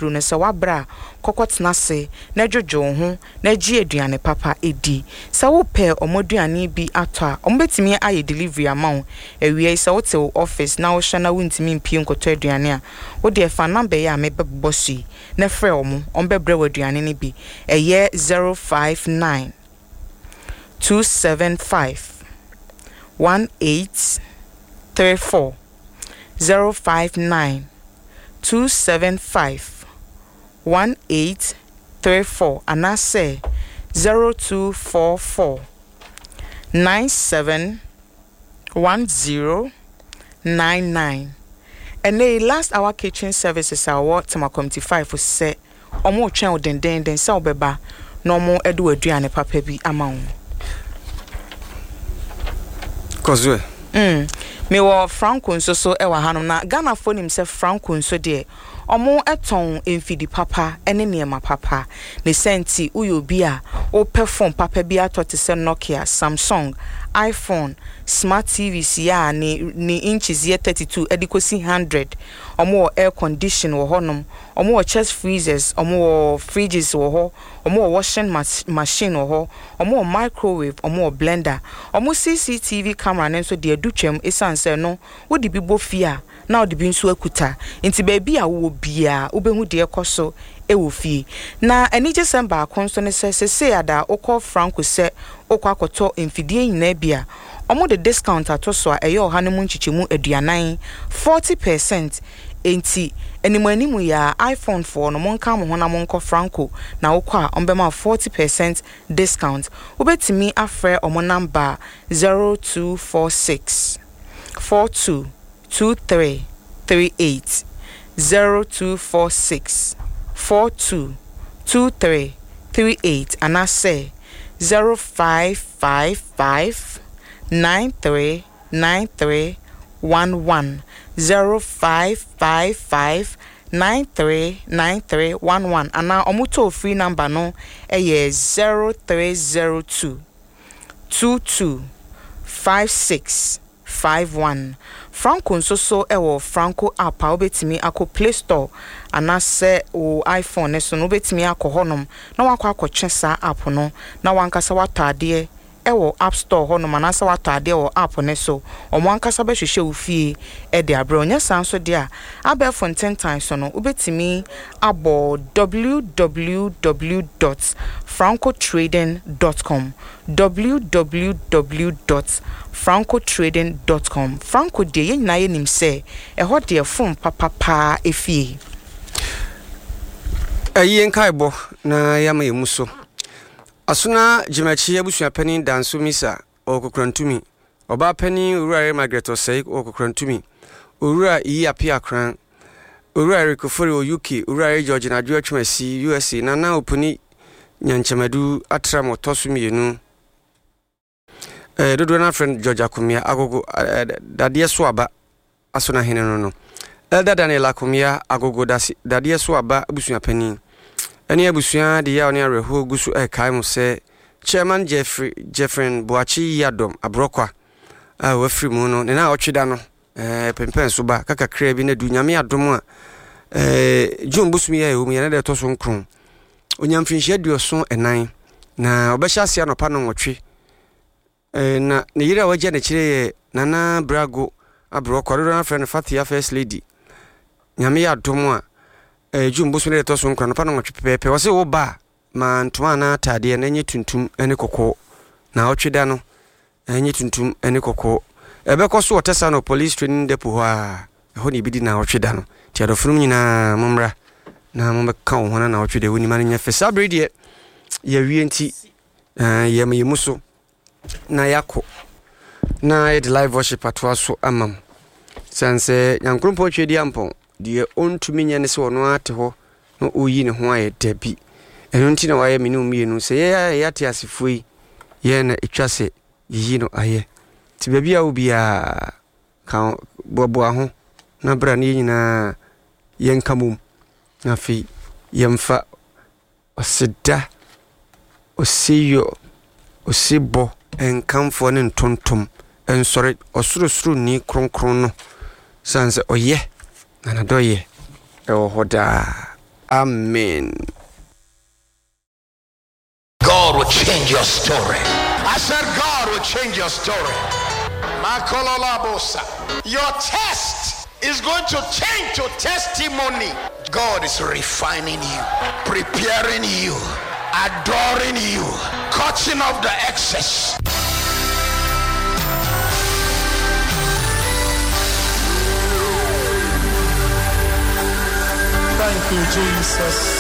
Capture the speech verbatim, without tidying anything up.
aduru ne se wabra kokotena se na dwojo ho na gi aduane papa edi se wo pe omoduane bi ato a ombetimi aye delivery amount ewie se wo te office na wo hwana wontimi mpie nkoto aduane a wo de fa number ya mebebo sui na frɛ omo ombebre waduane ne bi eye zero five nine two seven five one eight three four zero five nine two seven five one eight three four and I say zero two four four nine seven one zero nine nine. And the last hour kitchen services are what Tamakom five for say or more channel than den den so beba no more edu aduane papa bi amount. Kozwe. Mm. Me wo Franco nso so e wa hanom na Ghana phone himself Franco nso de omo eton emfidi papa ene niema papa ne senti uyo bi a o perform papa bi atoti se Nokia, Samsung, iPhone, Smart T V sia ni ni inches ye thirty-two edikosi one hundred omo air condition wo honom omo chest freezers omo fridges wo ho omo washing machine wo ho omo microwave omo blender omo C C T V camera nenso de adutwem esanse no wo di bibo fia na odi bi nso akuta nti baabi a wo bia obehu de ekoso e wo fie na eni December akonso ne se se ada okọ Franco se okọ akoto mfidie nyina bia omo de discount atoso a eyo hanemu nchichemu aduanan forty percent enti enimu animu ya iPhone four no monka mo hona monko Franco na okọ a ombema forty percent discount obetimi afre omo number zero two four six four two two three three eight zero two four six four two two three three eight and I say zero five five five nine three nine three one one zero five five five nine three nine three one one and now omuto free number no eh zero three zero two two two five six five one. Franco nso so ewo Franco app a obetimi akọ Play Store anase o iPhone eso no obetimi akọ honom na wakọ akọ sa app no na wankasa watade ewo App Store honom anase watade o app ne so omo wankasa be hwehwe ofie e de abre onya sanso de a abel for ten times so no obetimi abo w w w dot franco trading dot com w w w dot franco trading dot com Franco de ye nyina ye nim se e ho de fom papa pa efie ayi nkaibo na yama yemuso asuna jimachi abusua pani danso misa okokrantumi oba pani urare Margaret Osei okokrantumi urare yi apia kran urare kofori o U K urare George na adwo atwasi U S A na na opuni nyanchemadu atra motosumi yenu eh dodo na friend George Akumia agogo dadie so aba asuna hene no no elder Daniel Akumia agogo dasi dadie so aba abusua pani eni abusua de ya oni areho gusu e kai mu se chairman Jeffrey Jeffrey Boachi Yadom abrokwa ah wafri mu no ne na otweda no eh pempen so ba kaka kra bi na du nyame adom a eh June busumi ya ewu ya na de to so nkron onyamfinhia duoso enan na obehya sia no pa no nwotwe eh na ne yira waje na kire nana brago abrokwa do na friend Fatia first lady nyame adom a eh June busumi de to so nkron no pa no nwotwe pepe wo se wo ba ma ntoma na atade na nye tuntum ene kokko na otweda no enye tuntum ene kokko ebe so otesa no police training depot ho a ho ni bidi na otweda no ti adofrum nyina momra na momeka wo hona na otweda woni man nya fesa brede ye wie nti eh ye memuso na yako na ye live worship atwa so amam sanse nyankrompo twedi ampon de ontumi nya ne se wono ate ho no oyi ne ho aye dabi eno nti na waye minu mienu se ye ya te asifui ye na etwase yi no aye ti bia a obia ka bobo aho na bra ne nyina ye nkamum na fi ye mfa osida osiyo osibo enkamfo ne ntontom ensore osurosuru ni kronkron no sanse oye na na doye e wo hoda Amen. God will change your story. I said God will change your story. Your test is going to change to testimony. God is refining you, preparing you, adoring you, cutting off the excess. Thank you, Jesus.